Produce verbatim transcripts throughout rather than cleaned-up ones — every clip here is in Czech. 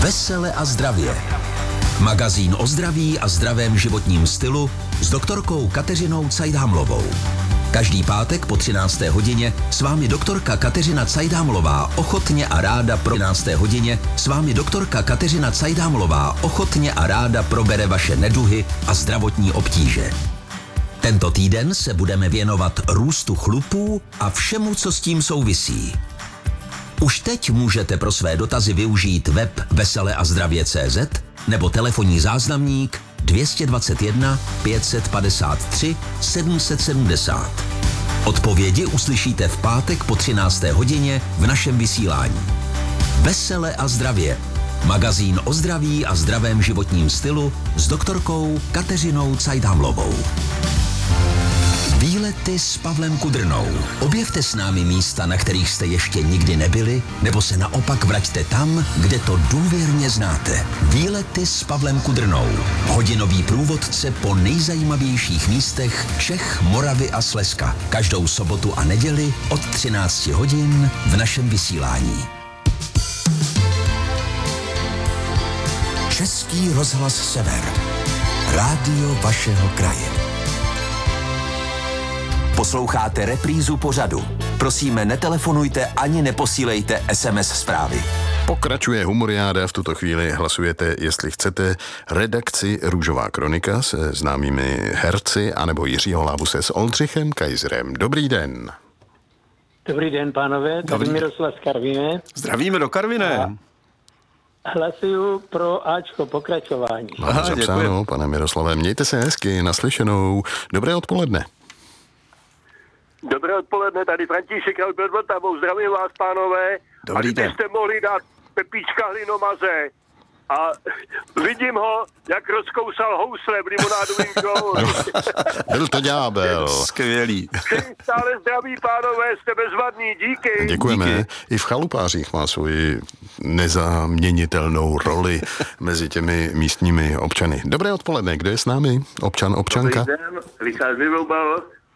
Vesele a zdravě. Magazín o zdraví a zdravém životním stylu s doktorkou Kateřinou Cajdhamlovou. Každý pátek po třinácté hodině s vámi doktorka Kateřina Cajdhamlová ochotně a ráda pro třinácté hodině s vámi doktorka Kateřina Cajdhamlová ochotně a ráda probere vaše neduhy a zdravotní obtíže. Tento týden se budeme věnovat růstu chlupů a všemu, co s tím souvisí. Už teď můžete pro své dotazy využít web vesele a zdravě tečka cé zet nebo telefonní záznamník dvě stě dvacet jedna pět set padesát tři sedm set sedmdesát. Odpovědi uslyšíte v pátek po třinácté hodině v našem vysílání. Vesele a zdravě. Magazín o zdraví a zdravém životním stylu s doktorkou Kateřinou Cajdhamlovou. Výlety s Pavlem Kudrnou. Objevte s námi místa, na kterých jste ještě nikdy nebyli, nebo se naopak vraťte tam, kde to důvěrně znáte. Výlety s Pavlem Kudrnou. Hodinový průvodce po nejzajímavějších místech Čech, Moravy a Slezska. Každou sobotu a neděli od třinácti hodin v našem vysílání. Český rozhlas Sever. Rádio vašeho kraje. Posloucháte reprízu pořadu. Prosíme, netelefonujte ani neposílejte es em es zprávy. Pokračuje Humoriáda, v tuto chvíli hlasujete, jestli chcete redakci Růžová kronika se známými herci, anebo Jiřího Lábuse s Oldřichem Kajzrem. Dobrý den. Dobrý den, pánové. Tady Miroslav z Karviné. Zdravíme do Karviné. A hlasuju pro Ačko, pokračování. Máme zapsáno, pane Miroslave. Mějte se hezky, naslyšenou. Dobré odpoledne. Dobré odpoledne, tady František Albert Vltavou. Zdravím vás, pánové. Dobrý a den. Jste mohli dát Pepíčka Hlinomaze. A vidím ho, jak rozkousal housle v limonádovým show. Byl to ďábel. Skvělý. Všem stále zdraví, pánové, jste bezvadný, díky. Děkujeme. Díky. I v chalupářích má svoji nezaměnitelnou roli mezi těmi místními občany. Dobré odpoledne, kdo je s námi? Občan, občanka? Dobrý den, Richard Vyroubal.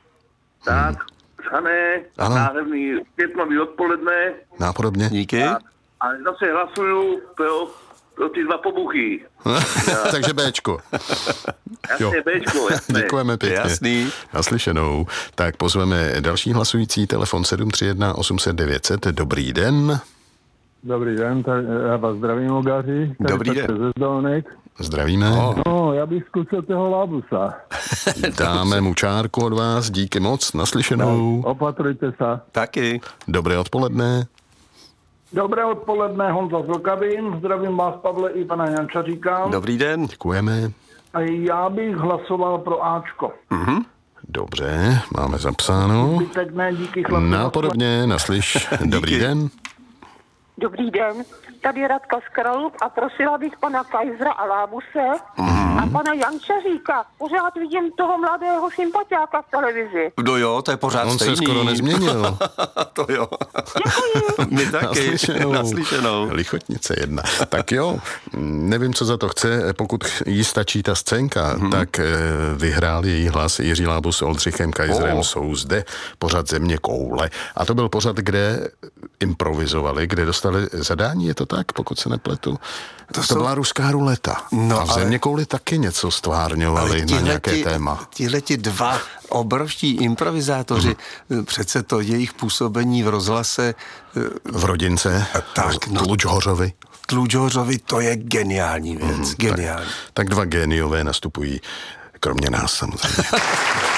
Tak, Hané, nádherný pětnový odpoledne. Nápodobně. Díky. A, a zase hlasuju pro, pro ty dva pobuchy. Takže Béčko. Jasně, Béčko, jasně. Děkujeme pěkně. Jasný. Naslyšenou. Tak pozveme další hlasující, telefon sedm tři jedna osm set devět set. Dobrý den. Dobrý den, tady, já vás zdravím, Ogaři. Dobrý den. Ze Zdolnek. Zdravíme. Oh. No, já bych zkusil toho Lábusa. Dáme mu čárku od vás, díky moc, naslyšenou. Opatrujte se. Taky. Dobré odpoledne. Dobré odpoledne, Honza z Vlkavín. Zdravím vás, Pavle, i pana Jančaříka. Dobrý den. Děkujeme. A já bych hlasoval pro Ačko. Mhm. Dobře, máme zapsáno. Zbytek ne, díky chlapi. Nápodobně, naslyš. Dobrý den. Dobrý den, tady Radka z Kralup a prosila bych pana Kajzra a Lábuse Mhm. a pana Jančaříka. Pořád vidím toho mladého sympatiáka v televizi. No jo, to je pořád On stejný. se skoro nezměnil. To jo. Děkuji. My taky. Naslyšenou. Naslyšenou. Lichotnice jedna. Tak jo, nevím, co za to chce. Pokud jí stačí ta scénka, hmm. tak eh, vyhrál její hlas Jiří Lábus s Oldřichem Kajzrem. Oh. Jsou zde pořad Země koule. A to byl pořad, kde improvizovali, kde dostali zadání, je to tak, pokud se nepletu? To, to jsou... byla ruská ruleta. No, a v Země kouli taky něco stvárňovali na nějaké téma. Tihleti dva obrovští improvizátoři, hmm. přece to jejich působení v rozhlase... V Rodince, tak, no, Tlučhořovi. Tlučhořovi, to je geniální věc, hmm, geniální. Tak, tak dva géniové nastupují, kromě nás samozřejmě.